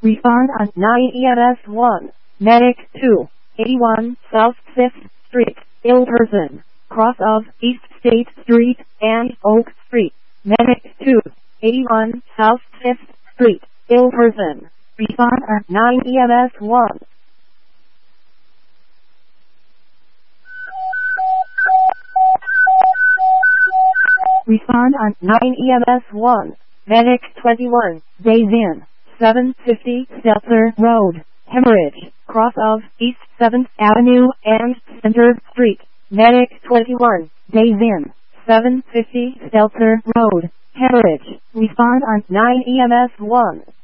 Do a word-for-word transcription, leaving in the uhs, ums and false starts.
Respond on nine E M S one. Medic two. eighty-one South fifth Street, ill person, cross of East State Street and Oak Street. Medic two. eighty-one South fifth Street, ill person. Respond on nine E M S one. Respond on nine E M S one. Medic twenty-one, Days Inn, seven fifty Stelzer Road, Hemorrhage, cross of East seventh Avenue and Center Street. Medic twenty-one, Days Inn, seven fifty Stelzer Road, Hemorrhage. Respond on nine E M S one.